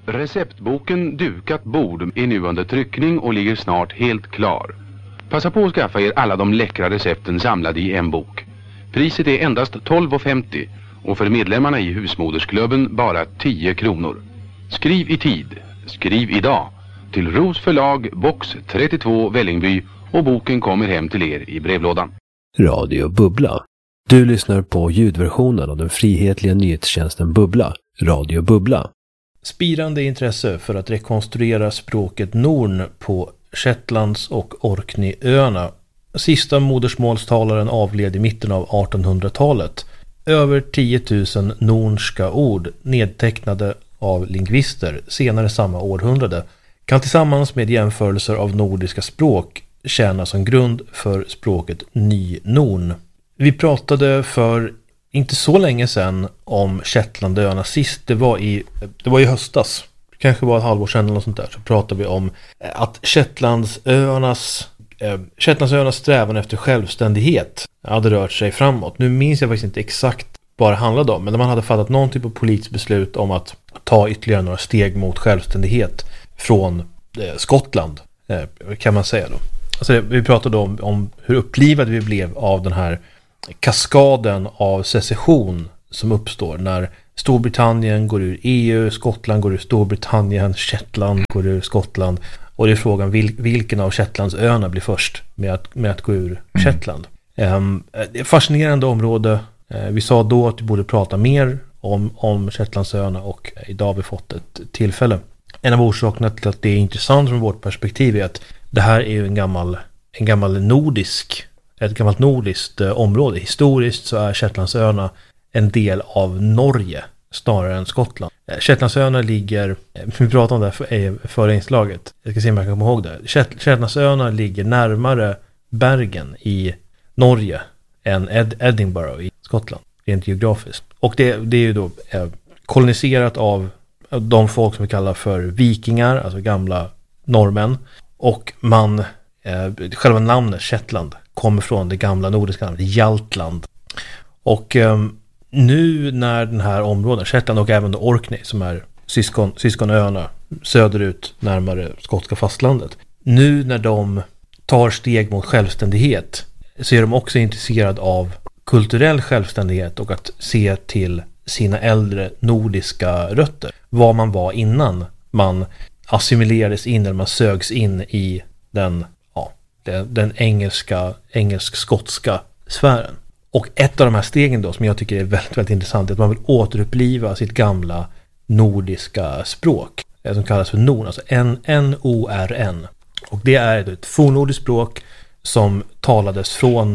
Receptboken Dukat bord är nu under tryckning och ligger snart helt klar. Passa på att skaffa er alla de läckra recepten samlade i en bok. Priset är endast 12,50 och för medlemmarna i husmodersklubben bara 10 kronor. Skriv i tid, skriv idag till Ros förlag, box 32 Vällingby och boken kommer hem till er i brevlådan. Radio Bubbla. Du lyssnar på ljudversionen av den frihetliga nyhetstjänsten Bubbla, Radio Bubbla. Spirande intresse för att rekonstruera språket Norn på Shetlands och Orkneyöarna. Sista modersmålstalaren avled i mitten av 1800-talet. Över 10 000 nornska ord nedtecknade av lingvister senare samma århundrade kan tillsammans med jämförelser av nordiska språk tjäna som grund för språket Ny-Norn. Vi pratade för inte så länge sedan om Shetlandöarna sist. Det var i höstas. Kanske var ett halvår sedan eller något sånt där. Så pratade vi om att Shetlandsöarnas strävan efter självständighet hade rört sig framåt. Nu minns jag faktiskt inte exakt vad det handlade om. Men när man hade fattat någon typ av politiskt beslut om att ta ytterligare några steg mot självständighet från Skottland, kan man säga då. Alltså vi pratade om hur upplivade vi blev av den här kaskaden av secession som uppstår när Storbritannien går ur EU, Skottland går ur Storbritannien, Shetland går ur Skottland, och det är frågan vilken av Shetlandsöarna blir först med att gå ur Shetland. Det är ett fascinerande område. Vi sa då att vi borde prata mer om Shetlandsöarna och idag har vi fått ett tillfälle. En av orsakerna till att det är intressant från vårt perspektiv är att det här är ju ett gammalt nordiskt område. Historiskt så är Shetlandsöarna en del av Norge snarare än Skottland. Shetlandsöarna ligger, vi pratade om det förra inslaget, jag ska se om jag kan komma ihåg det. Shetlandsöarna ligger närmare Bergen i Norge än Edinburgh i Skottland, rent geografiskt. Och det är ju då koloniserat av de folk som vi kallar för vikingar, alltså gamla norrmän. Och själva namnet Shetland kommer från det gamla nordiska namnet Jaltland. Och nu när den här områden, Shetland och även Orkney som är syskonöarna söderut närmare skotska fastlandet, nu när de tar steg mot självständighet så är de också intresserade av kulturell självständighet och att se till sina äldre nordiska rötter. Vad man var innan man assimilerades in eller man sögs in i den engelsk-skotska sfären. Och ett av de här stegen då som jag tycker är väldigt, väldigt intressant är att man vill återuppliva sitt gamla nordiska språk som kallas för Norn, alltså N-O-R-N. Och det är ett fornnordiskt språk som talades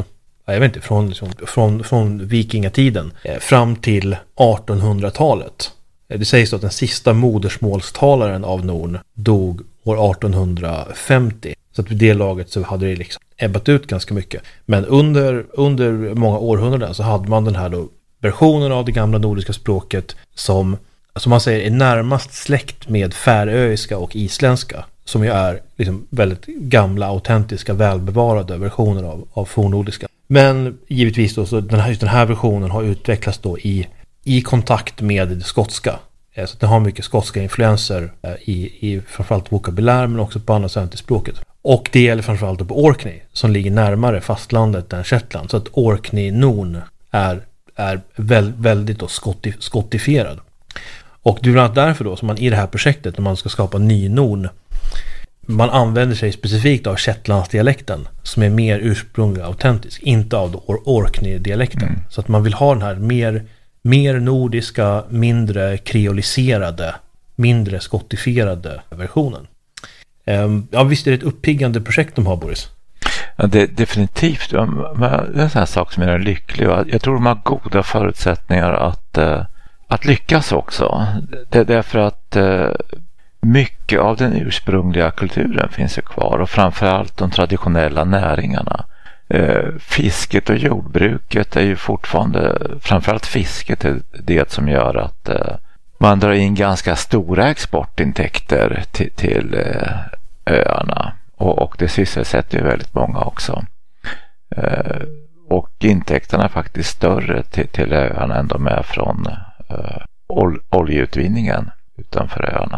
från vikingatiden fram till 1800-talet. Det sägs att den sista modersmålstalaren av Norn dog år 1850. Så att vid det laget så hade det liksom ebbat ut ganska mycket. Men under många århundraden så hade man den här då versionen av det gamla nordiska språket som man säger är närmast släkt med färöiska och isländska, som ju är liksom väldigt gamla, autentiska, välbevarade versioner av fornnordiska. Men givetvis då så den här versionen har utvecklats då i kontakt med det skotska. Så den har mycket skotska influenser i framförallt vokabulär men också på andra sätt i språket. Och det gäller framförallt på Orkney som ligger närmare fastlandet än Shetland. Så att Orkney-Norn är väldigt då skottifierad. Och det är bland annat därför då som man i det här projektet när man ska skapa ny Norn, man använder sig specifikt av Shetlandsdialekten som är mer ursprunglig och autentisk, inte av Orkney-dialekten. Så att man vill ha den här mer nordiska, mindre kreoliserade, mindre skottifierade versionen. Ja, visst är det ett uppiggande projekt de har, Boris? Ja, definitivt. Det är en sån här sak som är lycklig. Jag tror de har goda förutsättningar att lyckas också. Det är därför att mycket av den ursprungliga kulturen finns ju kvar och framförallt de traditionella näringarna. Fisket och jordbruket är ju fortfarande, framförallt fisket är det som gör att man drar in ganska stora exportintäkter till öarna och det sysselsätter ju väldigt många också. Och intäkterna är faktiskt större till öarna än de är från oljeutvinningen utanför öarna.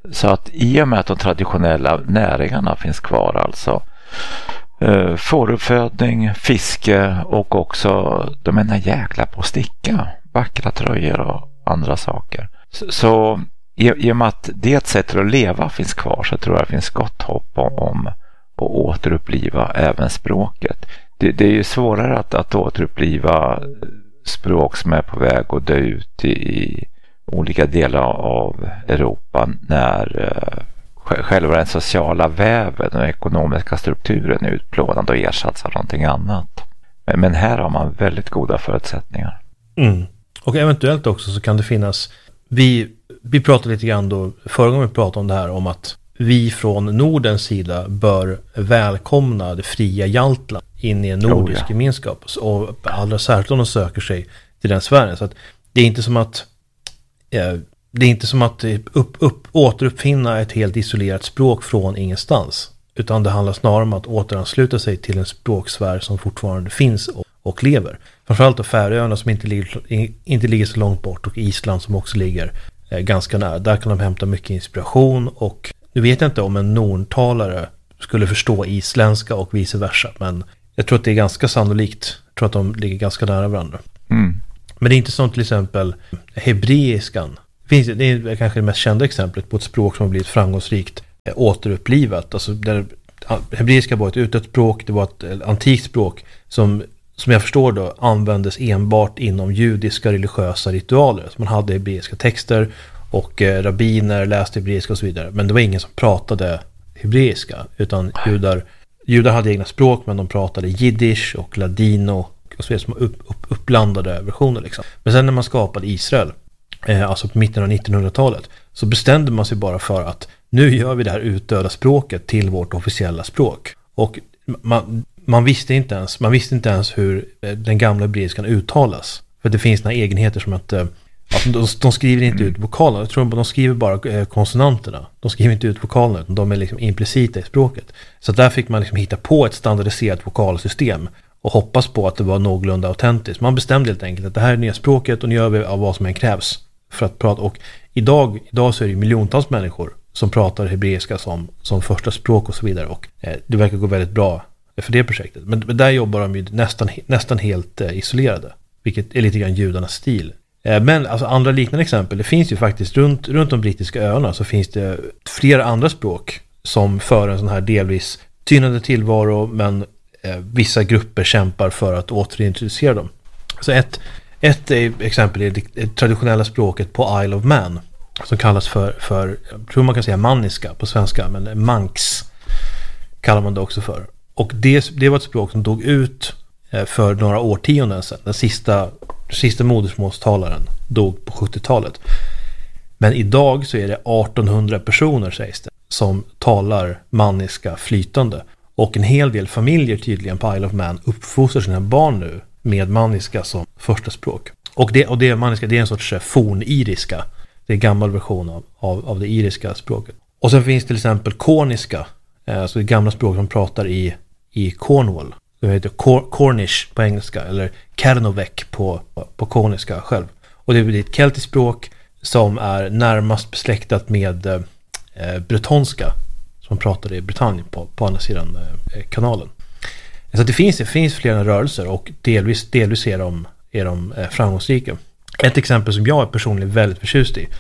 Så att i och med att de traditionella näringarna finns kvar, alltså fåruppfödning, fiske och också de ena jäkla på sticka, vackra tröjor och andra saker. Så i och med att det sättet att leva finns kvar, så tror jag det finns gott hopp om att återuppliva även språket. Det är ju svårare att återuppliva språk som är på väg att dö ut i olika delar av Europa när själva den sociala väven och ekonomiska strukturen är utplånad och ersatts av någonting annat. Men här har man väldigt goda förutsättningar. Mm. Och eventuellt också så kan det finnas, vi pratade lite grann då, förra gången vi pratade om det här, om att vi från Nordens sida bör välkomna det fria Jaltland in i en nordisk gemenskap, och allra särskilt om de söker sig till den sfären. Så att det är inte som att återuppfinna ett helt isolerat språk från ingenstans, utan det handlar snarare om att återansluta sig till en språksfär som fortfarande finns och lever. Framförallt då Färöarna som inte ligger så långt bort, och Island som också ligger ganska nära. Där kan de hämta mycket inspiration, och nu vet jag inte om en norntalare skulle förstå isländska och vice versa, men jag tror att det är ganska sannolikt. Jag tror att de ligger ganska nära varandra. Mm. Men det är inte som till exempel hebreiskan. Det är kanske det mest kända exemplet på ett språk som har blivit framgångsrikt återupplivat. Alltså där hebreiska var ett utdött språk, det var ett antikt språk som jag förstår då användes enbart inom judiska religiösa ritualer. Så man hade hebreiska texter och rabbiner läste hebreiska och så vidare. Men det var ingen som pratade hebreiska, utan judar hade egna språk, men de pratade jiddisch och ladino och så vidare, som uppblandade versioner liksom. Men sen när man skapade Israel, alltså på mitten av 1900-talet, så bestämde man sig bara för att nu gör vi det här utdöda språket till vårt officiella språk. Och man visste inte ens hur den gamla hebreiskan uttalas. För det finns några egenheter som att de skriver inte ut vokalerna. Jag tror att de skriver bara konsonanterna. De skriver inte ut vokalerna, utan de är liksom implicita i språket. Så där fick man liksom hitta på ett standardiserat vokalsystem och hoppas på att det var någorlunda autentiskt. Man bestämde helt enkelt att det här är nya språket, och nu gör vi av vad som än krävs för att prata. Och idag så är det miljontals människor som pratar hebreiska som första språk och så vidare, och det verkar gå väldigt bra för det projektet. Men där jobbar de ju nästan helt isolerade, vilket är lite grann judarnas stil. Men alltså andra liknande exempel, det finns ju faktiskt runt de brittiska öarna, så finns det flera andra språk som för en sån här delvis tynande tillvaro, men vissa grupper kämpar för att återintroducera dem. Så ett exempel är det traditionella språket på Isle of Man, som kallas för jag tror man kan säga manniska på svenska, men manx kallar man det också för. Och det var ett språk som dog ut för några årtionden sedan. Den sista modersmålstalaren dog på 70-talet. Men idag så är det 1800 personer, sägs det, som talar manniska flytande. Och en hel del familjer tydligen på Isle of Man uppfostrar sina barn nu med manniska som första språk. Och det manniska, det är en sorts forniriska. Det är en gammal version av det iriska språket. Och sen finns till exempel corniska, alltså det gamla språk som pratar i Cornwall. Det heter Cornish på engelska, eller Kernovec på corniska själv. Och det är ett keltiskt språk som är närmast besläktat med bretonska, som pratade i Britannien på andra sidan kanalen. Så det finns flera rörelser, och delvis är de framgångsrika. Ett exempel som jag är personligen väldigt förtjust i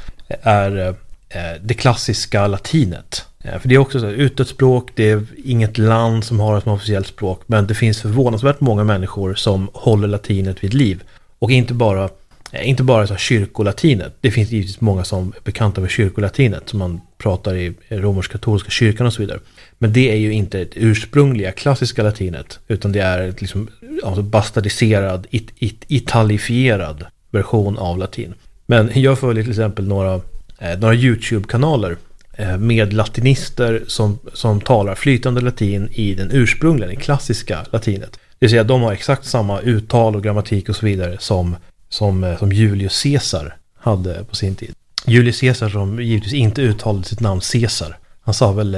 är det klassiska latinet. För det är också ett utdött språk, det är inget land som har ett officiellt språk, men det finns förvånansvärt många människor som håller latinet vid liv. Och inte bara så kyrkolatinet. Det finns givetvis många som är bekanta med kyrkolatinet som man pratar i romersk-katolska kyrkan och så vidare. Men det är ju inte ett ursprungliga klassiska latinet, utan det är ett liksom, alltså bastardiserad, italifierad version av latin. Men jag följer till exempel några YouTube-kanaler med latinister som talar flytande latin i den ursprungliga, den klassiska latinet. Det vill säga att de har exakt samma uttal och grammatik och så vidare som Julius Caesar hade på sin tid. Julius Caesar, som givetvis inte uttalade sitt namn Caesar. Han sa väl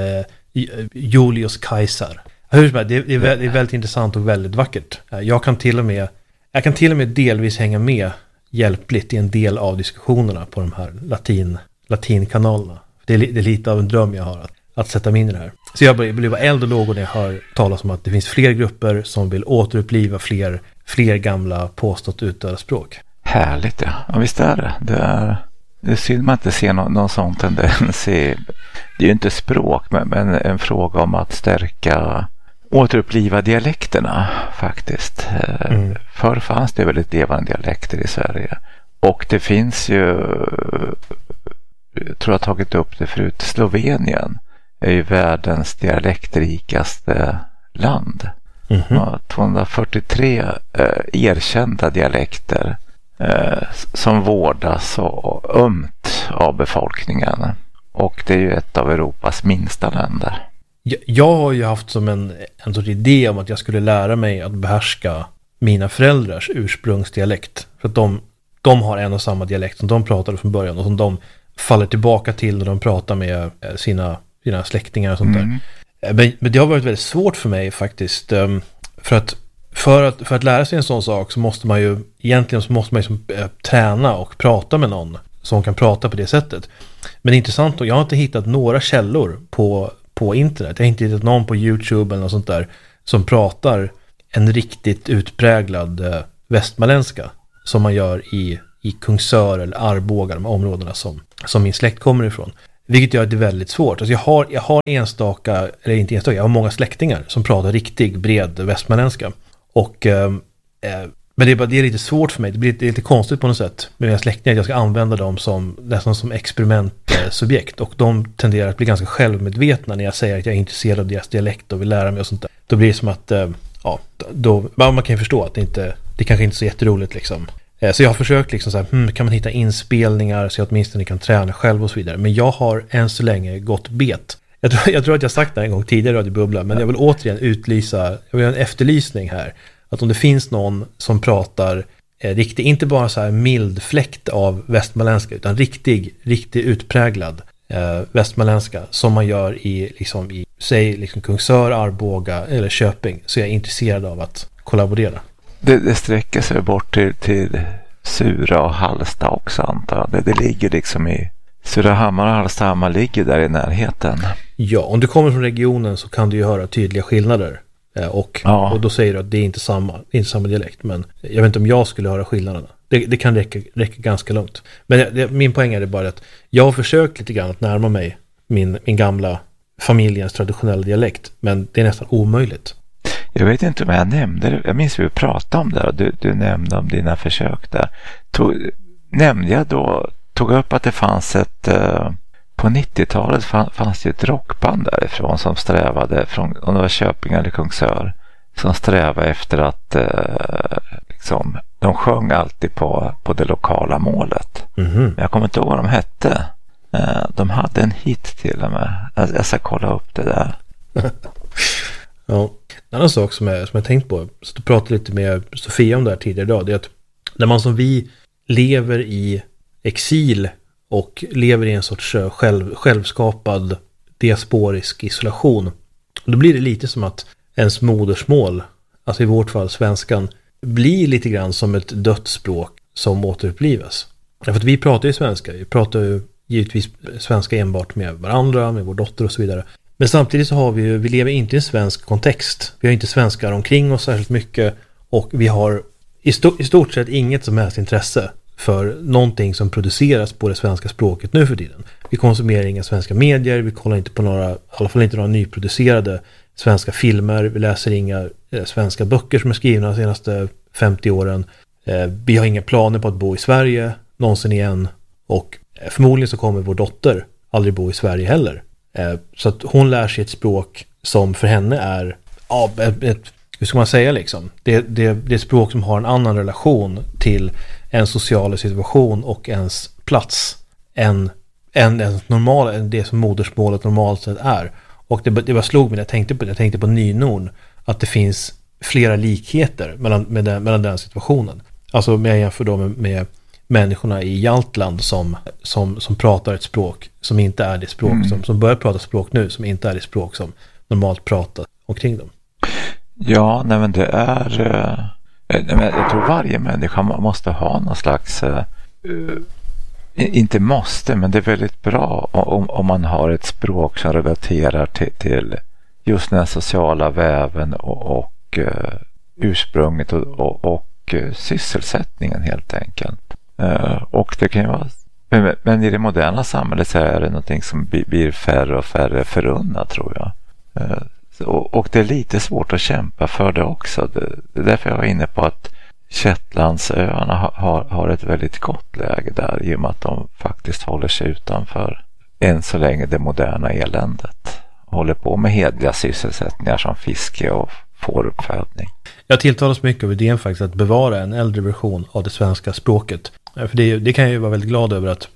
Julius Caesar. Det är väldigt intressant och väldigt vackert. Jag kan till och med delvis hänga med hjälpligt i en del av diskussionerna på de här latinkanalerna. Det är lite av en dröm jag har att sätta mig in i det här. Så jag blir bara eld och lågor när jag hör talas om att det finns fler grupper som vill återuppliva fler gamla påstått utdöda språk. Härligt, ja. Visst är det. Det är synd man inte ser någon sån tendens. Det är ju inte språk, men en fråga om att stärka, återuppliva dialekterna faktiskt. Förr fanns det väldigt levande dialekter i Sverige. Och det finns ju, jag tror jag har tagit upp det förut, Slovenien är ju världens dialektrikaste land. Ja, 243 erkända dialekter som vårdas och ömt av befolkningen. Och det är ju ett av Europas minsta länder. Jag har ju haft som en sorts idé om att jag skulle lära mig att behärska mina föräldrars ursprungsdialekt. För att de har en och samma dialekt som de pratade från början och som de faller tillbaka till när de pratar med sina släktingar och sånt där. Men det har varit väldigt svårt för mig faktiskt. För att lära sig en sån sak så måste man ju träna och prata med någon som kan prata på det sättet. Men det är intressant, och jag har inte hittat några källor på internet. Jag har inte hittat någon på YouTube eller något sånt där som pratar en riktigt utpräglad västmanländska som man gör i Kungsör eller Arboga, de områdena som min släkt kommer ifrån. Vilket gör det väldigt svårt. Alltså jag har jag har många släktingar som pratar riktigt bred västmanländska. Men det är lite svårt för mig. Det är lite konstigt på något sätt med mina släktingar att jag ska använda dem nästan som experimentsubjekt. Och de tenderar att bli ganska självmedvetna när jag säger att jag är intresserad av deras dialekt och vill lära mig och sånt där. Då blir det som att man kan ju förstå att det kanske inte är så jätteroligt liksom. Så jag har försökt liksom så här, kan man hitta inspelningar så jag åtminstone kan träna själv och så vidare. Men jag har än så länge gått bet. Jag tror att jag sagt det en gång tidigare i Radio Bubbla, men jag vill återigen jag vill ha en efterlysning här. Att om det finns någon som pratar riktigt, inte bara så här mild fläkt av västmanländska, utan riktigt utpräglad västmanländska som man gör i Kungsör, Arboga eller Köping, så jag är intresserad av att kollaborera. Det sträcker sig bort till Sura och Hallsta också, antar jag. Det ligger liksom i Surahammar och Hallstahammar ligger där i närheten. Ja, om du kommer från regionen så kan du ju höra tydliga skillnader. Och då säger du att det är inte samma dialekt. Men jag vet inte om jag skulle höra skillnaderna. Det kan räcka ganska långt. Men min poäng är bara att jag har försökt lite grann att närma mig min gamla familjens traditionella dialekt. Men det är nästan omöjligt. Jag vet inte om jag nämnde det. Jag minns vi pratade om det och du nämnde om dina försök där. Tog upp att det fanns på 90-talet fanns det ett rockband därifrån som strävade om det var Köping eller Kungsör, som strävade efter att de sjöng alltid på det lokala målet. Jag kommer inte ihåg vad de hette. De hade en hit till och med. Jag ska kolla upp det där. Ja. En annan sak som jag tänkt på, så du pratade lite med Sofia om det här tidigare idag, det är att när man som vi lever i exil och lever i en sorts självskapad diasporisk isolation, då blir det lite som att ens modersmål, alltså i vårt fall svenskan, blir lite grann som ett dött språk som återupplivas. Därför att vi pratar ju svenska, vi pratar ju givetvis svenska enbart med varandra, med vår dotter och så vidare. Men samtidigt så har vi lever inte i en svensk kontext. Vi har inte svenskar omkring oss särskilt mycket, och vi har i stort sett inget som helst intresse för någonting som produceras på det svenska språket nu för tiden. Vi konsumerar inga svenska medier, vi kollar inte på i alla fall inte några nyproducerade svenska filmer, vi läser inga svenska böcker som är skrivna de senaste 50 åren. Vi har inga planer på att bo i Sverige någonsin igen, och förmodligen så kommer vår dotter aldrig bo i Sverige heller. Så att hon lär sig ett språk som för henne är hur ska man säga liksom? Det är ett språk som har en annan relation till en social situation och ens plats än det som modersmålet normalt sett är. Och det bara slog mig när jag tänkte på Nynord, att det finns flera likheter mellan den situationen. Alltså om jag jämför då med människorna i Jaltland som pratar ett språk som inte är det språk som börjar prata språk nu, som inte är det språk som normalt pratar omkring dem. Ja, nej men det är jag tror varje människa måste ha någon slags inte måste, men det är väldigt bra om man har ett språk som relaterar till just den här sociala väven och ursprunget och sysselsättningen helt enkelt. Och det kan ju vara, men i det moderna samhället så är det någonting som blir färre och färre förunnat, tror jag. Och det är lite svårt att kämpa för det också. Det är därför jag var inne på att Shetlandsöarna har ett väldigt gott läge där, i och med att de faktiskt håller sig utanför än så länge det moderna eländet. Håller på med hedliga sysselsättningar som fiske och fåruppfödning. Jag tilltalas mycket av idén faktiskt att bevara en äldre version av det svenska språket. För det kan jag ju vara väldigt glad över, att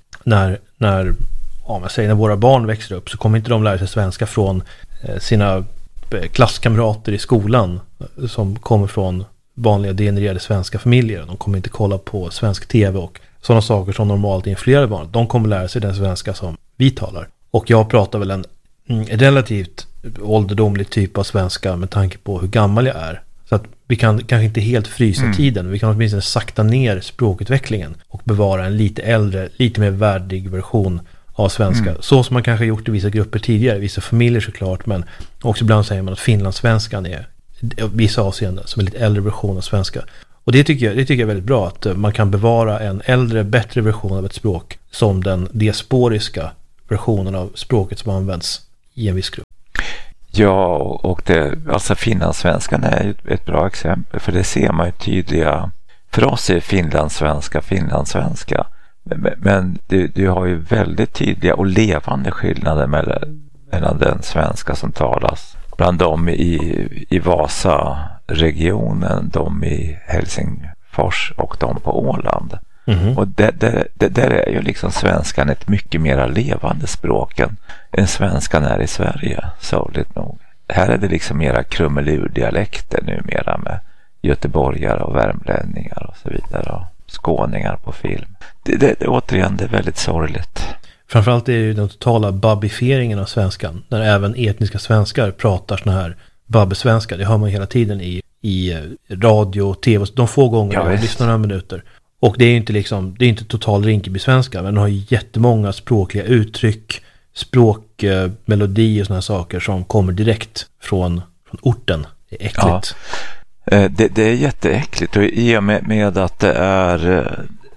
när våra barn växer upp så kommer inte de lära sig svenska från sina klasskamrater i skolan som kommer från vanliga degenererade svenska familjer. De kommer inte kolla på svensk tv och sådana saker som normalt influerar barn. De kommer lära sig den svenska som vi talar. Och jag pratar väl en relativt ålderdomlig typ av svenska med tanke på hur gammal jag är. Så att vi kan kanske inte helt frysa tiden. Vi kan åtminstone sakta ner språkutvecklingen och bevara en lite äldre, lite mer värdig version av svenska. Så som man kanske gjort i vissa grupper tidigare, vissa familjer såklart, men också ibland säger man att finlandssvenskan är vissa avseenden som en lite äldre version av svenska. Och det tycker jag är väldigt bra, att man kan bevara en äldre, bättre version av ett språk som den diasporiska versionen av språket som används i en viss grupp. Ja, och alltså finlandssvenskan är ju ett bra exempel, för det ser man ju tydliga. För oss är finlandssvenska. Men du har ju väldigt tydliga och levande skillnader mellan den svenska som talas bland dem i Vasa-regionen, de i Helsingfors och de på Åland. Och där är ju liksom svenskan ett mycket mer levande språk än svenskan är i Sverige, sorgligt nog. Här är det liksom mera krumelurdialekter numera med göteborgare och värmlänningar och så vidare, och skåningar på film. Återigen, det är väldigt sorgligt. Framförallt är det ju den totala babbifieringen av svenskan, när även etniska svenskar pratar såna här babbesvenska. Det hör man hela tiden i radio och tv, de få gånger jag lyssnar några minuter. Och det är inte total Rinkeby-svenska, men den har ju jättemånga språkliga uttryck, språkmelodi och såna här saker som kommer direkt från orten. Det är äckligt. Ja, det är jätteäckligt, och i och med att det är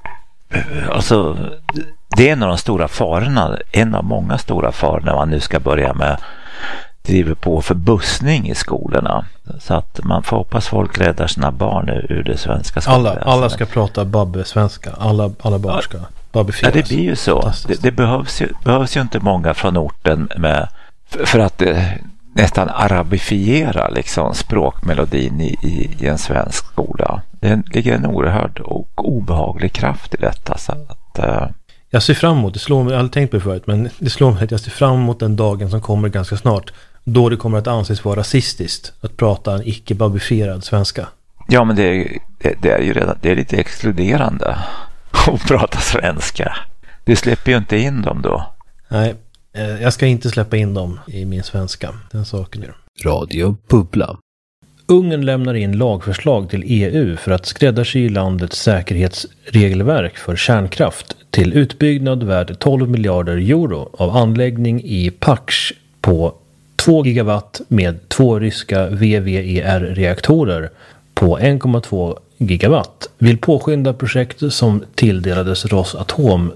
alltså det är en av de stora farorna, en av många stora faror när man nu ska börja med driver på för bussning i skolorna, så att man får hoppas folk räddar sina barn ur det svenska skolväsendet. Alla ska prata babbesvenska, alla barn ska babbifieras. Ja, det blir ju så. Det behövs ju inte många från orten för att nästan arabifiera liksom språkmelodin i en svensk skola. Det ligger en oerhörd och obehaglig kraft i detta, så att jag ser fram emot, jag har aldrig tänkt på det förut, men det slår mig att jag ser fram emot den dagen som kommer ganska snart, då det kommer att anses vara rasistiskt att prata en icke-babbifierad svenska. Ja, men det är ju redan, det är lite exkluderande att prata svenska. Det släpper ju inte in dem då. Nej, jag ska inte släppa in dem i min svenska. Den saken är. Radio Bubbla. Ungern lämnar in lagförslag till EU för att skräddarsy landets säkerhetsregelverk för kärnkraft till utbyggnad värd 12 miljarder euro av anläggning i Paks på 2 gigawatt med 2 ryska VVER-reaktorer på 1,2 gigawatt vill påskynda projekt som tilldelades Rosatom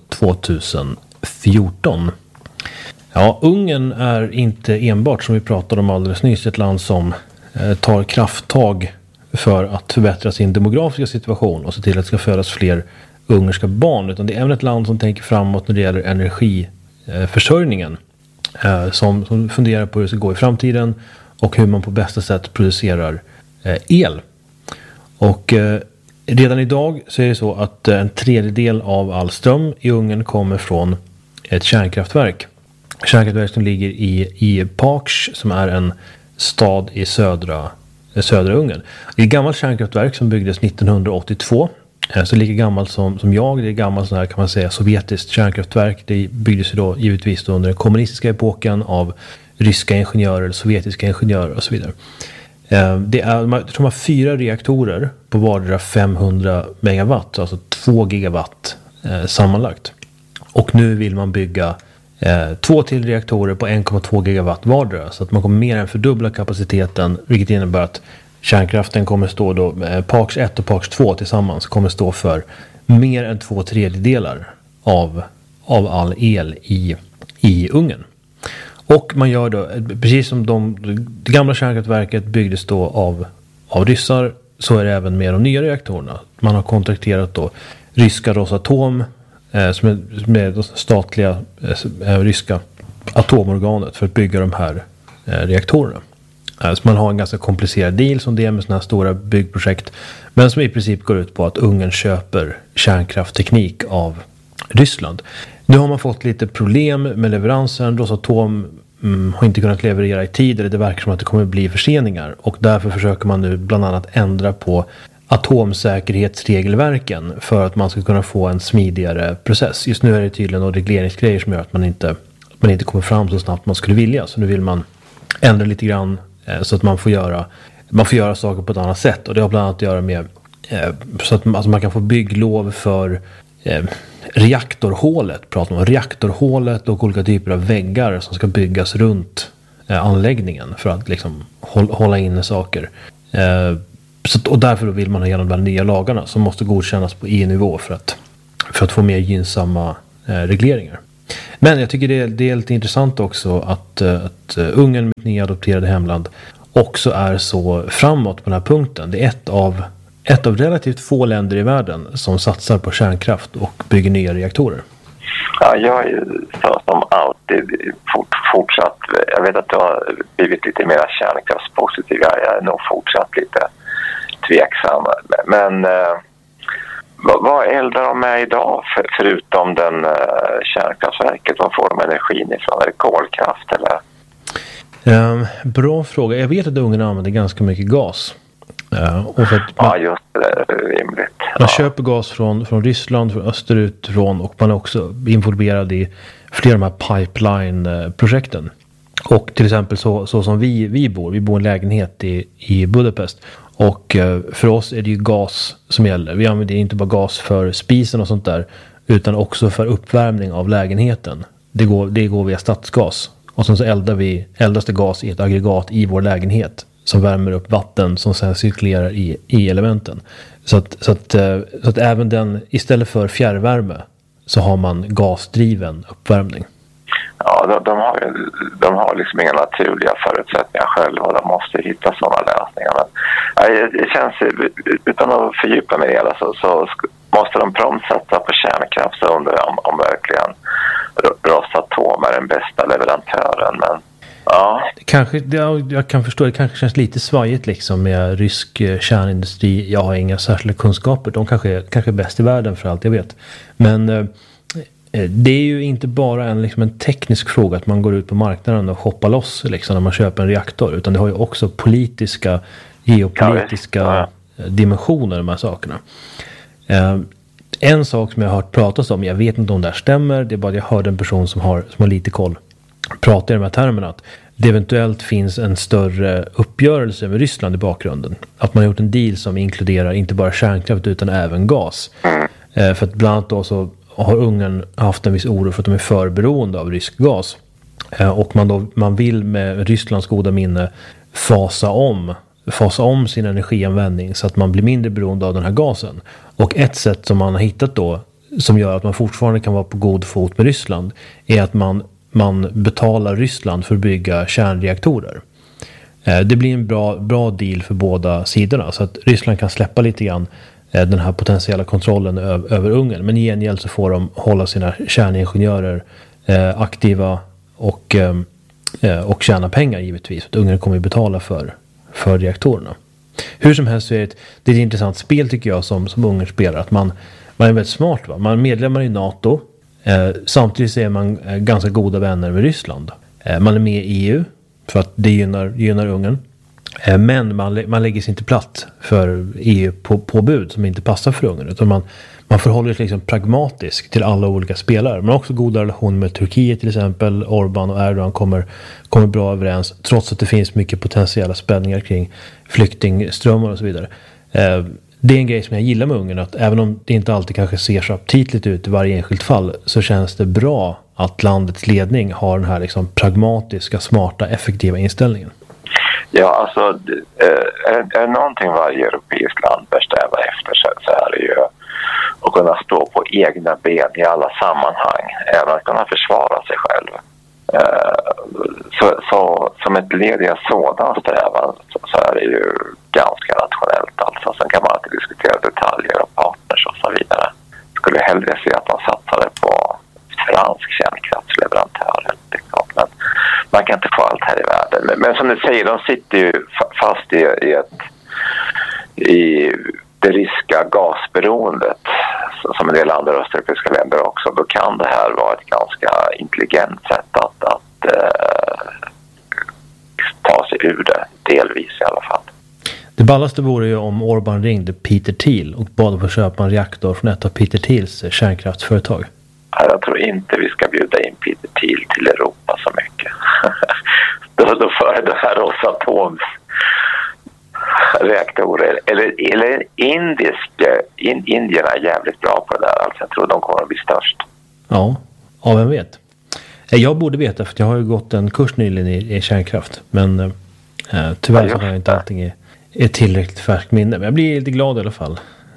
2014. Ja, Ungern är inte enbart, som vi pratade om alldeles nyss, ett land som tar krafttag för att förbättra sin demografiska situation och se till att det ska födas fler ungerska barn, utan det är även ett land som tänker framåt när det gäller energiförsörjningen, som funderar på hur det ska gå i framtiden och hur man på bästa sätt producerar el. Och redan idag så är det så att en tredjedel av all ström i Ungern kommer från ett kärnkraftverk som ligger i Paks, som är en stad i södra Ungern. Det är ett gammalt kärnkraftverk som byggdes 1982. Så lika gammalt som jag. Det är gammalt sån här, kan man säga, sovjetiskt kärnkraftverk. Det byggdes ju då givetvis under den kommunistiska epoken av ryska ingenjörer, sovjetiska ingenjörer och så vidare. Det är, jag tror man har 4 reaktorer på vardera 500 megawatt, alltså 2 gigawatt sammanlagt. Och nu vill man bygga 2 till reaktorer på 1,2 gigawatt vardera. Så att man kommer mer än fördubbla kapaciteten. Vilket innebär att kärnkraften kommer stå då, Parks 1 och Parks 2 tillsammans kommer stå för mer än 2/3 av all el i Ungern. Och man gör då, precis som det gamla kärnkraftverket byggdes då av ryssar, så är det även med de nya reaktorerna. Man har kontrakterat då ryska Rosatom, som är det statliga ryska atomorganet, för att bygga de här reaktorerna. Så man har en ganska komplicerad deal som det är med sådana här stora byggprojekt, men som i princip går ut på att Ungern köper kärnkraftteknik av Ryssland. Nu har man fått lite problem med leveransen. Rosatom har inte kunnat leverera i tid, eller det verkar som att det kommer bli förseningar, och därför försöker man nu bland annat ändra på atomsäkerhetsregelverken för att man ska kunna få en smidigare process. Just nu är det tydligen några regleringsgrejer som gör att man inte kommer fram så snabbt man skulle vilja. Så nu vill man ändra lite grann så att man får göra saker på ett annat sätt. Och det har bland annat att göra med så att man kan få bygglov för reaktorhålet. Pratar om reaktorhålet och olika typer av väggar som ska byggas runt anläggningen för att liksom hålla inne saker. Och därför vill man ha igenom de nya lagarna som måste godkännas på EU-nivå för att få mer gynnsamma regleringar. Men jag tycker det är lite intressant också att Ungern, mitt nya adopterade hemland, också är så framåt på den här punkten. Det är ett av relativt få länder i världen som satsar på kärnkraft och bygger nya reaktorer. Ja, jag är ju så som alltid fortsatt. Jag vet att du har blivit lite mer kärnkraftspositiv. Jag är nog fortsatt lite tveksam. Men vad eldar de med idag förutom den kärnkraftverket? Vad får de energin ifrån? Är det kolkraft eller? Bra fråga. Jag vet att Ungern använder ganska mycket gas. Och för att just det. Det är rimligt. Man köper gas från Ryssland, från österut från, och man är också involverad i flera av de här pipeline-projekten. Och till exempel så som vi bor i en lägenhet i Budapest. Och för oss är det ju gas som gäller. Vi använder inte bara gas för spisen och sånt där, utan också för uppvärmning av lägenheten. Det går via stadsgas. Och sen så eldas det gas i ett aggregat i vår lägenhet som värmer upp vatten som sen cirkulerar i elementen. Så att även den, istället för fjärrvärme, så har man gasdriven uppvärmning. Ja, de har liksom inga naturliga förutsättningar själva, och de måste hitta sådana lösningar. Men det känns, utan att fördjupa mig i det, så måste de prompt satsa på kärnkraft. Så undrar jag om verkligen Rosatom är den bästa leverantören. Men ja. Jag kan förstå, det kanske känns lite svajigt liksom med rysk kärnindustri. Jag har inga särskilda kunskaper. De kanske är bäst i världen för allt jag vet. Men det är ju inte bara en teknisk fråga att man går ut på marknaden och hoppar loss liksom, när man köper en reaktor. Utan det har ju också geopolitiska dimensioner, de här sakerna. En sak som jag har hört pratas om, jag vet inte om det här stämmer, det är bara att jag hörde en person som har lite koll prata i de här termerna, att det eventuellt finns en större uppgörelse med Ryssland i bakgrunden. Att man har gjort en deal som inkluderar inte bara kärnkraft utan även gas. För att bland annat då så har Ungern haft en viss oro för att de är för beroende av rysk gas. Och man vill med Rysslands goda minne fasa om sin energianvändning så att man blir mindre beroende av den här gasen. Och ett sätt som man har hittat då, som gör att man fortfarande kan vara på god fot med Ryssland, är att man betalar Ryssland för att bygga kärnreaktorer. Det blir en bra deal för båda sidorna, så att Ryssland kan släppa lite grann den här potentiella kontrollen över Ungern. Men i gengäld så får de hålla sina kärningenjörer aktiva och tjäna pengar givetvis. Att Ungern kommer att betala för reaktorerna. Hur som helst så är det ett intressant spel tycker jag som Ungern spelar. Att man är väldigt smart. Va? Man är medlemmar i NATO. Samtidigt så är man ganska goda vänner med Ryssland. Man är med i EU för att det gynnar Ungern. Men man lägger sig inte platt för EU-påbud som inte passar för Ungern. Utan man förhåller sig liksom pragmatisk till alla olika spelare. Man har också goda relationer med Turkiet till exempel. Orbán och Erdogan kommer bra överens. Trots att det finns mycket potentiella spänningar kring flyktingströmmar och så vidare. Det är en grej som jag gillar med Ungern, att även om det inte alltid kanske ser så aptitligt ut i varje enskilt fall, så känns det bra att landets ledning har den här liksom pragmatiska, smarta, effektiva inställningen. Ja, alltså är det någonting varje europeiskt land bör sträva efter så är det ju att kunna stå på egna ben i alla sammanhang, även att kunna försvara sig själv. Så som ett led i en sådan strävan så är det ju ganska rationellt. Alltså. Sen kan man alltid diskutera detaljer och partners och så vidare. Skulle hellre se att man satsade på fransk kärnkraftsleverantör. Men man kan inte få allt här i världen. Men som du säger, de sitter ju fast i det ryska gasberoendet, som en del andra östeuropeiska länder också. Då kan det här vara ett ganska intelligent sätt att ta sig ur det, delvis i alla fall. Det ballaste vore ju om Orbán ringde Peter Thiel och bad att få köpa en reaktor från ett av Peter Thiels kärnkraftföretag. Jag tror inte vi ska bjuda in Peter Thiel till Europa så mycket. då föredrar här Rosatoms reaktorer. Eller Indierna är jävligt bra på det där. Alltså jag tror de kommer att bli störst. Ja, vem vet. Jag borde veta, för jag har ju gått en kurs nyligen i kärnkraft. Men tyvärr så har jag inte allting är tillräckligt färskt minne. Men jag blir lite glad i alla fall.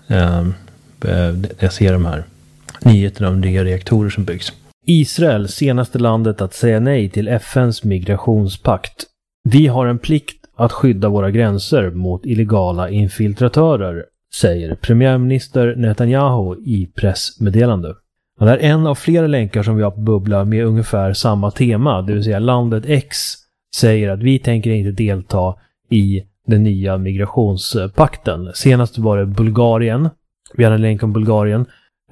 När jag ser de här nyheterna om nya reaktorer som byggs. Israel, senaste landet att säga nej till FNs migrationspakt. Vi har en plikt att skydda våra gränser mot illegala infiltratörer, säger premiärminister Netanyahu i pressmeddelande. Det är en av flera länkar som vi har på Bubbla med ungefär samma tema, det vill säga landet X säger att vi tänker inte delta i den nya migrationspakten. Senast var det Bulgarien. Vi hade en länk om Bulgarien.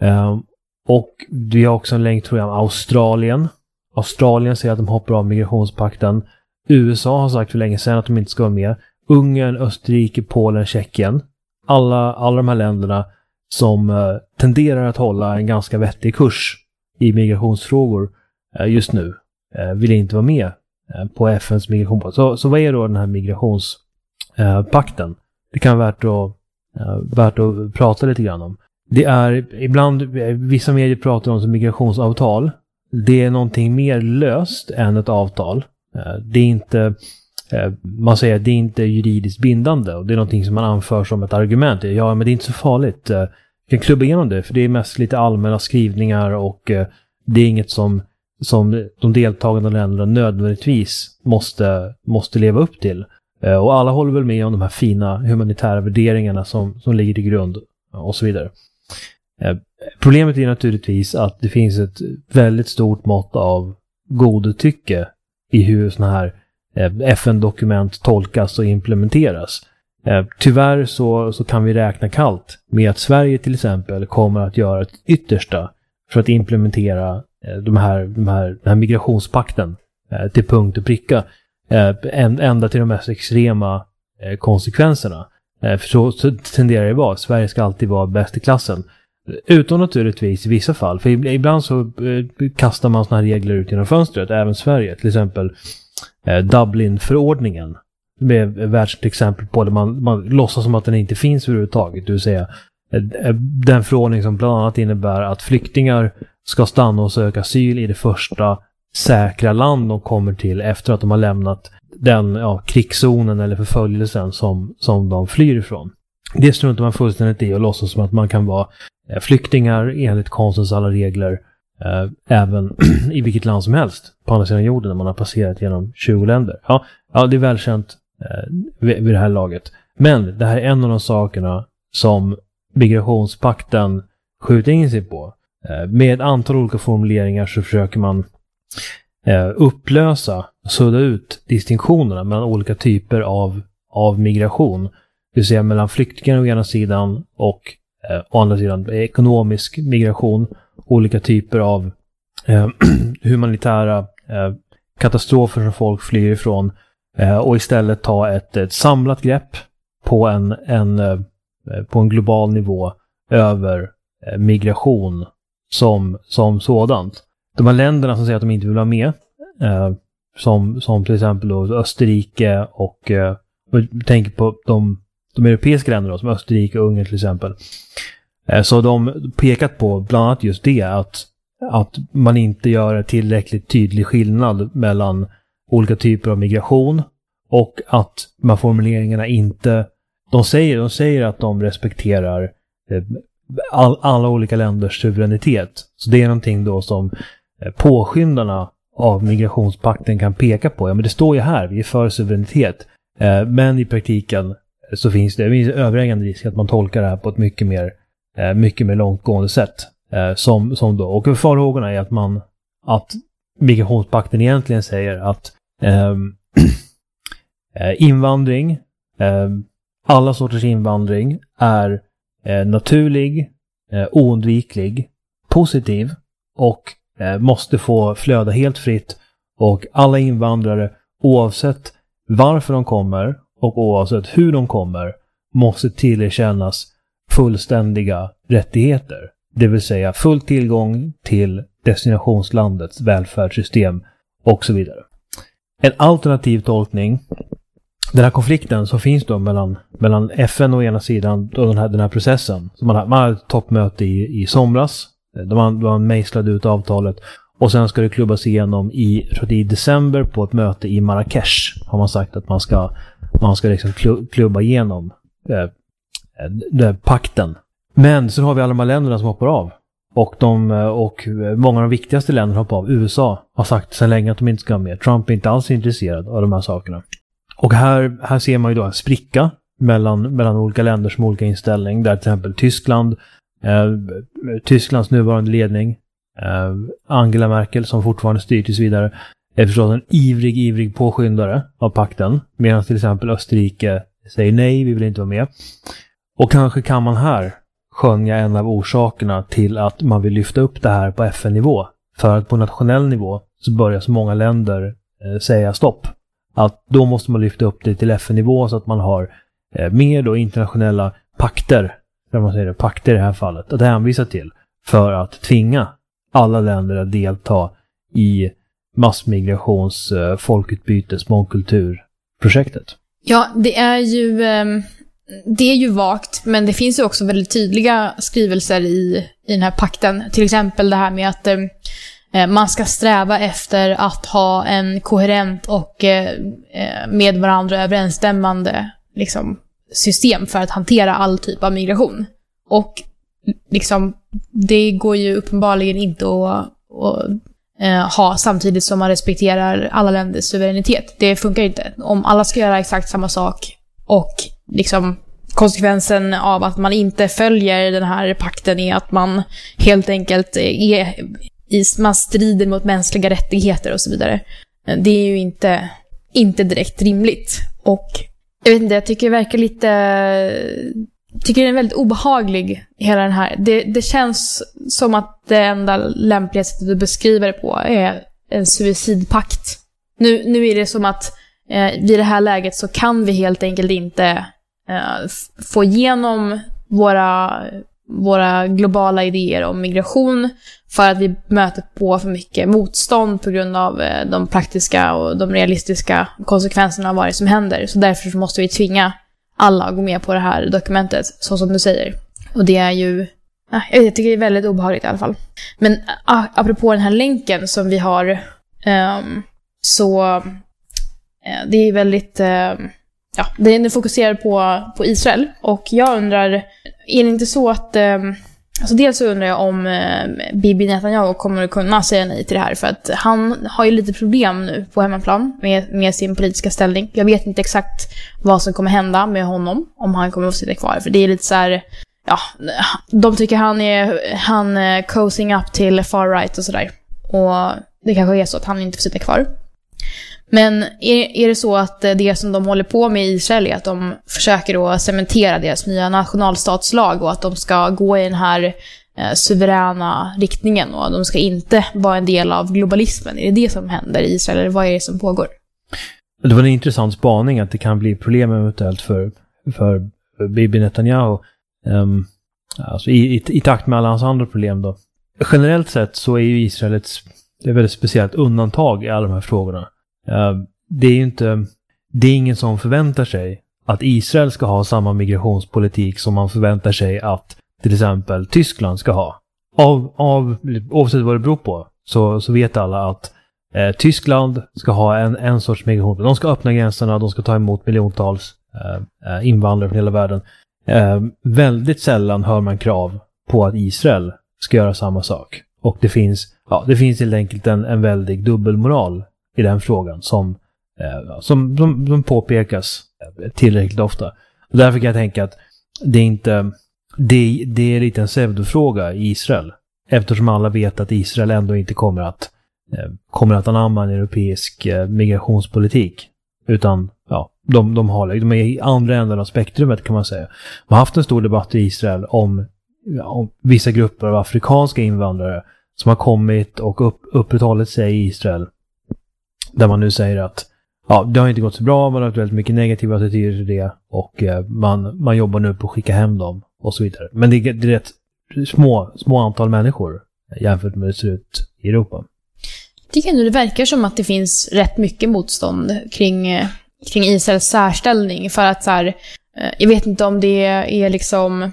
Och vi har också en länk, tror jag, om Australien. Australien säger att de hoppar av migrationspakten. USA har sagt för länge sedan att de inte ska vara med. Ungern, Österrike, Polen, Tjeckien. Alla de här länderna som tenderar att hålla en ganska vettig kurs i migrationsfrågor just nu vill inte vara med på FNs migrationspakt. Så vad är då den här migrationspakten? Det kan vara värt att prata lite grann om. Det är ibland, vissa medier pratar om som migrationsavtal. Det är någonting mer löst än ett avtal. Det är inte, man säger att det är inte juridiskt bindande, och det är någonting som man anför som ett argument. Ja, men det är inte så farligt. Vi kan klubba igenom det, för det är mest lite allmänna skrivningar, och det är inget som de deltagande länderna nödvändigtvis måste leva upp till. Och alla håller väl med om de här fina humanitära värderingarna som ligger till grund och så vidare. Problemet är naturligtvis att det finns ett väldigt stort mått av godtycke i hur såna här FN-dokument tolkas och implementeras. Tyvärr så kan vi räkna kallt med att Sverige till exempel kommer att göra ett yttersta för att implementera den här migrationspakten till punkt och pricka, ända till de mest extrema konsekvenserna. För så tenderar det vara. Sverige ska alltid vara bäst i klassen. Utom naturligtvis i vissa fall. För ibland så kastar man såna här regler ut genom fönstret. Även Sverige. Till exempel Dublin-förordningen. Det är ett världsligt exempel på det. Man låtsas som att den inte finns överhuvudtaget. Det vill säga den förordning som bland annat innebär att flyktingar ska stanna och söka asyl i det första säkra land de kommer till efter att de har lämnat den krigszonen eller förföljelsen som de flyr ifrån. Det struntar man fullständigt i och låtsas som att man kan vara flyktingar enligt konstens alla regler även i vilket land som helst på andra sidan jorden när man har passerat genom 20 länder. Ja, det är välkänt vid det här laget. Men det här är en av de sakerna som migrationspakten skjuter in sig på. Med ett antal olika formuleringar så försöker man upplösa, sudda ut distinktionerna mellan olika typer av migration. Det vill säga mellan flyktingar å ena sidan och å andra sidan ekonomisk migration, olika typer av humanitära katastrofer som folk flyr ifrån, och istället ta ett samlat grepp på en global nivå över migration som sådant. De här länderna som säger att de inte vill vara med, som till exempel då Österrike och tänker på de de europeiska länderna, som Österrike och Ungern till exempel, så har de pekat på bland annat just det, att man inte gör en tillräckligt tydlig skillnad mellan olika typer av migration, och att man formuleringarna inte, de säger att de respekterar alla olika länders suveränitet. Så det är någonting då som påskyndarna av migrationspakten kan peka på. Ja, men det står ju här, vi är för suveränitet. Men i praktiken så finns det övervägande risk att man tolkar det här på ett mycket mer långtgående sätt. Som då. Och farhågorna är att migrationspakten egentligen säger att invandring, alla sorters invandring är naturlig, oundviklig, positiv och måste få flöda helt fritt, och alla invandrare, oavsett varför de kommer och oavsett hur de kommer, måste tillerkännas fullständiga rättigheter. Det vill säga full tillgång till destinationslandets välfärdssystem och så vidare. En alternativ tolkning, den här konflikten som finns då mellan FN å ena sidan och den här processen. Så man har ett toppmöte i somras. Man mejslade ut avtalet, och sen ska det klubbas igenom i december på ett möte i Marrakesh. Har man sagt att man ska liksom klubba igenom pakten. Men så har vi alla de här länderna som hoppar av. Och många av de viktigaste länderna hoppar av. USA har sagt sedan länge att de inte ska med. Trump är inte alls intresserad av de här sakerna. Och här ser man ju då en spricka mellan olika länder som olika inställning. Där till exempel Tysklands nuvarande ledning, Angela Merkel, som fortfarande styr tills vidare, är förstås en ivrig påskyndare av pakten. Medan till exempel Österrike säger nej, vi vill inte vara med. Och kanske kan man här skönja en av orsakerna till att man vill lyfta upp det här på FN-nivå. För att på nationell nivå så börjar så många länder säga stopp. Att då måste man lyfta upp det till FN-nivå, så att man har mer då internationella pakter, där man säger det, pakter i det här fallet, att hänvisa till för att tvinga alla länder att delta i massmigrations, folkutbytes, mångkulturprojektet. Ja, det är ju vagt, men det finns ju också väldigt tydliga skrivelser i den här pakten. Till exempel det här med att man ska sträva efter att ha en koherent och med varandra överensstämmande liksom, system för att hantera all typ av migration. Och liksom, det går ju uppenbarligen inte att ha samtidigt som man respekterar alla länders suveränitet. Det funkar inte. Om alla ska göra exakt samma sak och liksom konsekvensen av att man inte följer den här pakten är att man helt enkelt man strider mot mänskliga rättigheter och så vidare. Det är ju inte direkt rimligt. Och jag vet inte, jag tycker det verkar tycker den är väldigt obehaglig, hela den här. Det känns som att det enda lämpliga sättet att beskriva det på är en suicidpakt. Nu är det som att vid det här läget så kan vi helt enkelt inte få igenom våra globala idéer om migration, för att vi möter på för mycket motstånd på grund av de praktiska och de realistiska konsekvenserna av vad det som händer. Så därför så måste vi tvinga alla att gå med på det här dokumentet, så som du säger. Och det är ju, jag tycker det är väldigt obehagligt i alla fall. Men apropå den här länken som vi har, så det är väldigt, den är fokuserad på Israel. Och jag undrar, är det inte så att alltså dels så undrar jag om Bibi Netanyahu kommer att kunna säga nej till det här, för att han har ju lite problem nu på hemmaplan med sin politiska ställning. Jag vet inte exakt vad som kommer hända med honom, om han kommer att sitta kvar, för det är lite så här, de tycker han är coasting up till far right och sådär, och det kanske är så att han inte får sitta kvar. Men är det så att det som de håller på med i Israel är att de försöker då cementera deras nya nationalstatslag, och att de ska gå i den här suveräna riktningen, och de ska inte vara en del av globalismen? Är det som händer i Israel, eller vad är det som pågår? Det var en intressant spaning att det kan bli problem eventuellt för Bibi Netanyahu, alltså i takt med alla hans andra problem då. Generellt sett så är ju Israel ett väldigt speciellt undantag i alla de här frågorna. Det är ingen som förväntar sig att Israel ska ha samma migrationspolitik som man förväntar sig att till exempel Tyskland ska ha. Oavsett vad det beror på så vet alla att Tyskland ska ha en sorts migration. De ska öppna gränserna, de ska ta emot miljontals invandrare från hela världen. Väldigt sällan hör man krav på att Israel ska göra samma sak. Och det finns helt enkelt en väldig dubbelmoral i den frågan som påpekas tillräckligt ofta. Och därför kan jag tänka att det är lite en pseudofråga i Israel. Eftersom alla vet att Israel ändå inte kommer att anamma en europeisk migrationspolitik. Utan de är i andra änden av spektrumet, kan man säga. Man har haft en stor debatt i Israel om vissa grupper av afrikanska invandrare som har kommit och upprätthållit sig i Israel. Där man nu säger att det har inte gått så bra, man har haft väldigt mycket negativa attityder till det och man jobbar nu på att skicka hem dem och så vidare. Men det är rätt små antal människor jämfört med hur det ser ut i Europa. Jag tycker ändå det verkar som att det finns rätt mycket motstånd kring Israels särställning, för att så här, jag vet inte om det är liksom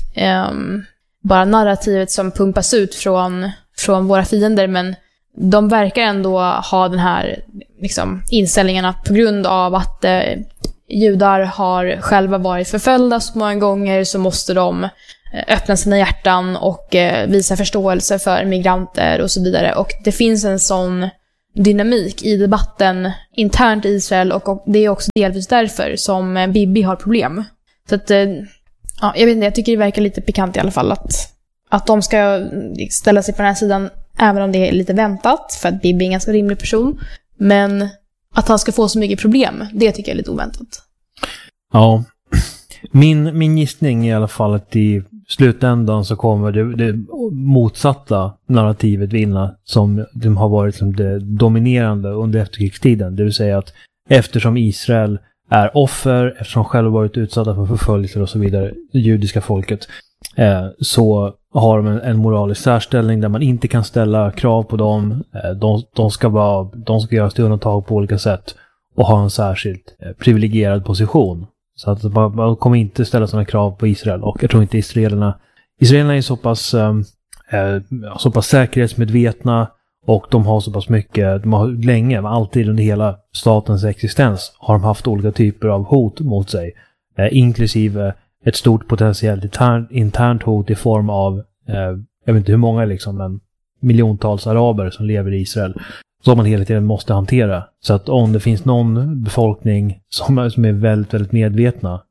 bara narrativet som pumpas ut från våra fiender, men de verkar ändå ha den här liksom inställningen att på grund av att judar har själva varit förföljda så många gånger så måste de öppna sina hjärtan och visa förståelse för migranter och så vidare. Och det finns en sån dynamik i debatten internt i Israel, och det är också delvis därför som Bibi har problem. Så att, jag vet inte, jag tycker det verkar lite pikant i alla fall att de ska ställa sig på den här sidan, även om det är lite väntat, för att Bibi är en ganska rimlig person. Men att han ska få så mycket problem, det tycker jag är lite oväntat. Ja, min gissning är i alla fall att i slutändan så kommer det motsatta narrativet vinna, som de har varit som det dominerande under efterkrigstiden. Det vill säga att eftersom Israel är offer, eftersom själva varit utsatta för förföljelser och så vidare, det judiska folket, så har de en moralisk särställning där man inte kan ställa krav på dem. De ska göra undantag på olika sätt och ha en särskilt privilegierad position. Så att man kommer inte ställa sådana krav på Israel. Och jag tror inte israelerna är så pass säkerhetsmedvetna, och de har så pass mycket, de har länge, alltid under hela statens existens har de haft olika typer av hot mot sig. Inklusive ett stort potentiellt internt hot i form av, jag vet inte hur många liksom, men miljontals araber som lever i Israel, som man hela tiden måste hantera. Så att om det finns någon befolkning som är väldigt, väldigt medvetna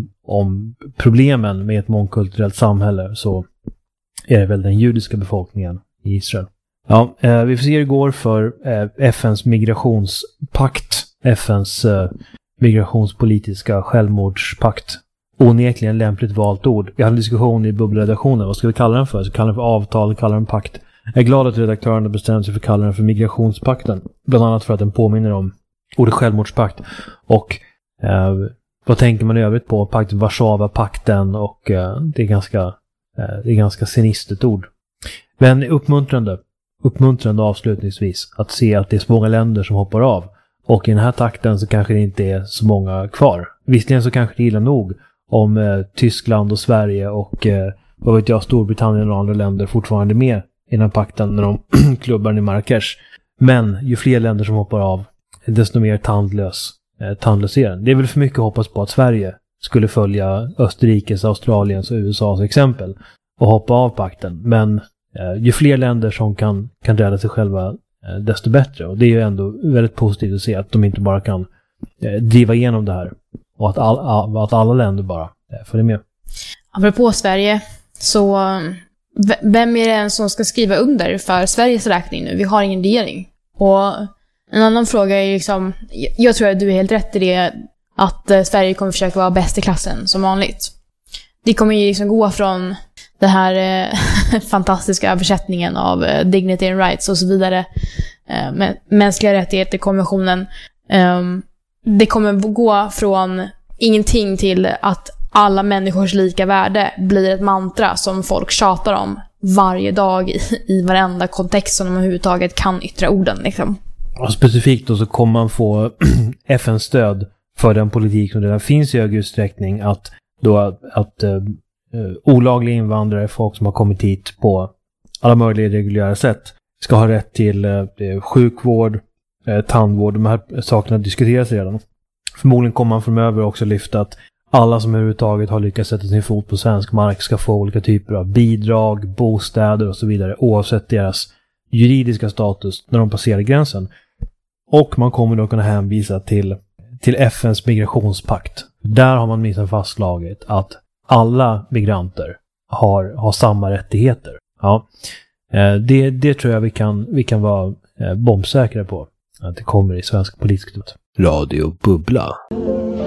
om problemen med ett mångkulturellt samhälle, så är det väl den judiska befolkningen i Israel. Ja, vi får se hur det går för FNs migrationspakt, FNs migrationspolitiska självmordspakt. Onekligen lämpligt valt ord. Vi hade en diskussion i bubbelredaktionen. Vad ska vi kalla den för? Så kallar den för avtal, kallar den pakt. Jag är glad att redaktörerna bestämde sig för att kalla den för migrationspakten. Bland annat för att den påminner om ordet självmordspakt. Och vad tänker man i övrigt på? Pakten, Warszawa-pakten, och det är ganska sinistet ord. Men uppmuntrande avslutningsvis att se att det är så många länder som hoppar av. Och i den här takten så kanske det inte är så många kvar. Visserligen så kanske det är illa nog om Tyskland och Sverige och vad vet jag, Storbritannien och andra länder fortfarande är med i den här pakten när de klubbar i Marrakesh. Men ju fler länder som hoppar av, desto mer tandlös är den. Det är väl för mycket att hoppas på att Sverige skulle följa Österrikes, Australiens och USAs exempel och hoppa av pakten. Men ju fler länder som kan rädda sig själva, desto bättre. Och det är ju ändå väldigt positivt att se att de inte bara kan driva igenom det här, och att alla länder bara följer med. Apropå Sverige, så vem är det som ska skriva under för Sveriges räkning nu? Vi har ingen regering. Och en annan fråga är liksom, jag tror att du är helt rätt i det, att Sverige kommer försöka vara bäst i klassen som vanligt. Det kommer ju liksom gå från den här fantastiska översättningen av Dignity and Rights och så vidare, mänskliga rättigheter, konventionen. Det kommer gå från ingenting till att alla människors lika värde blir ett mantra som folk tjatar om varje dag i varenda kontext som de överhuvudtaget kan yttra orden liksom. Och specifikt då så kommer man få FN-stöd för den politik som redan finns i hög utsträckning att olagliga invandrare, folk som har kommit hit på alla möjliga reguljära sätt, ska ha rätt till sjukvård, tandvård. De här sakerna diskuteras redan. Förmodligen kommer man framöver också lyfta att alla som överhuvudtaget har lyckats sätta sin fot på svensk mark ska få olika typer av bidrag, bostäder och så vidare, oavsett deras juridiska status när de passerar gränsen. Och man kommer då kunna hänvisa till FNs migrationspakt. Där har man minst fastslagit att alla migranter har samma rättigheter. Ja, det tror jag vi kan vara bombsäkra på att det kommer i svensk politisk debatt. Radio Bubbla.